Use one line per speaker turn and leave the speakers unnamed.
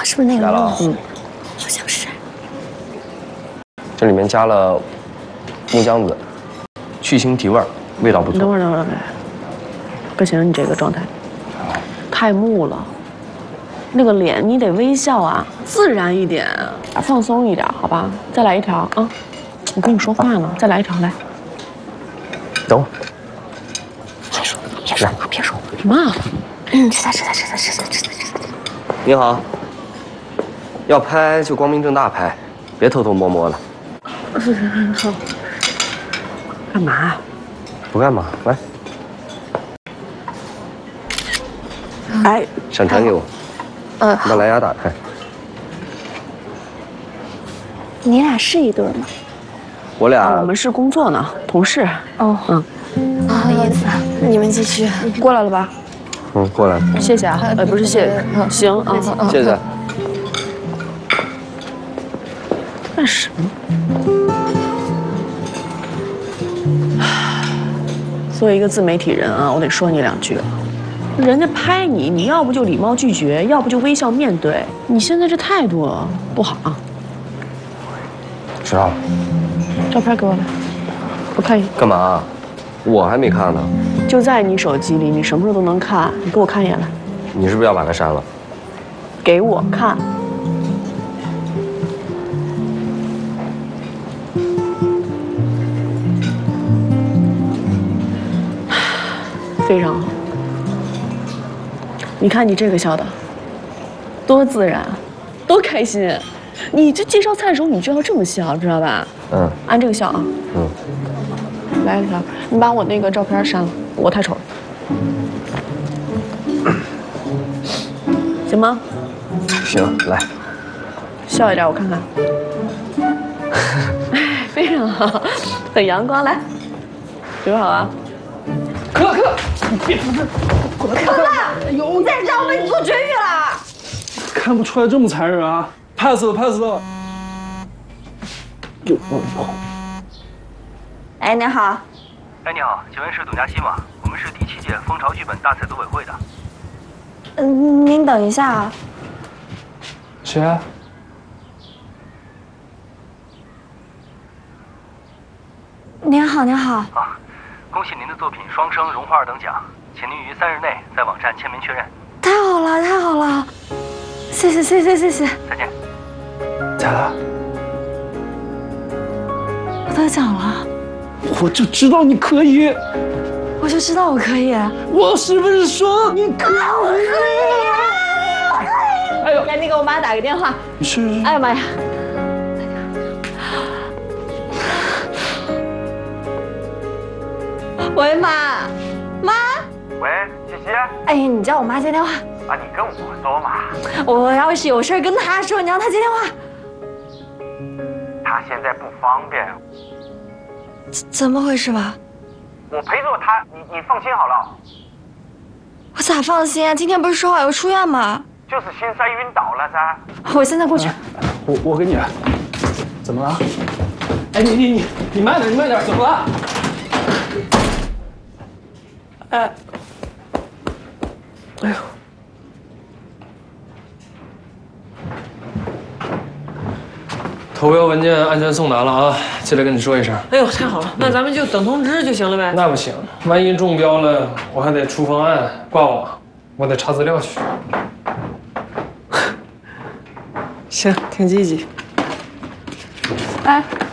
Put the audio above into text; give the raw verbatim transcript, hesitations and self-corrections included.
是不是那个肉？
嗯，
好像是。
这里面加了木姜子，去腥提味，味道不错。
等会儿，等会儿，不行，你这个状态太木了。那个脸你得微笑啊，自然一点，放松一点，好吧？再来一条啊！我跟你说话呢，再来一条来。
等会儿，
别说，别说，别说。
什么？
嗯，吃它，吃它，吃它，吃它，吃它，吃它。
你好，要拍就光明正大拍，别偷偷摸摸的。
好。干嘛？
不干嘛，来。
哎，
闪传给我。
呃，
把蓝牙打开。
你俩是一对吗？
我俩、
啊，我们是工作呢，同事。
哦，
嗯，
不好意思，你们继续。
过来了吧？
嗯，过来了。
谢谢啊，呃，不是谢谢，行啊，
谢谢。
干什么？作为一个自媒体人啊，我得说你两句。人家拍你，你要不就礼貌拒绝，要不就微笑面对。你现在这态度不好啊。
知道了。
照片给我来，我看一眼。
干嘛？我还没看呢。
就在你手机里，你什么时候都能看。你给我看一眼来。
你是不是要把它删了？
给我看。非常好。你看你这个笑的，多自然，多开心。你这介绍菜的时候，你就要这么笑，知道吧？
嗯，
按这个笑啊。
嗯。
来，小，你把我那个照片删了，我太丑了。行吗？
行，来。
笑一点，我看看。哎，非常好，很阳光。来，准备好啊。
可可，你别出声！
可乐，你在这我给你做绝育了。
看不出来这么残忍啊！拍死了，拍死了！
哎，你好。
哎，你好，请问是董佳熙吗？我们是第七届蜂巢剧本大赛组委会的。
嗯，您等一下啊。
谁啊？
您好，您好。
啊，恭喜您的作品双生荣获二等奖，请您于三日内在网站签名确认。
太好了，太好了，谢谢，谢谢，谢谢。
再见。
咋了？
我得奖了。
我就知道你可以，
我就知道我可以。
我是不是说你可以？
我可以。
哎呦，
赶紧给我妈打个电话。
是。
哎呀妈呀！喂，妈，妈。
喂，西西。
哎，你叫我妈接电话。
啊，你跟我说嘛。
我要是有事跟她说，你让她接电话。
她现在不方便。
怎么回事吧？
我陪着她，你你放心好了。
我咋放心啊？今天不是说好要出院吗？
就是心塞晕倒了噻。
我现在过去。
我我跟你，怎么了？哎，你你你你慢点，你慢点，怎么了？哎，哎呦！
投标文件安全送达了啊，进来跟你说一声。
哎呦，太好了，那咱们就等通知就行了呗。
那不行，万一中标了，我还得出方案挂网，我得查资料去。
行，挺积极。哎。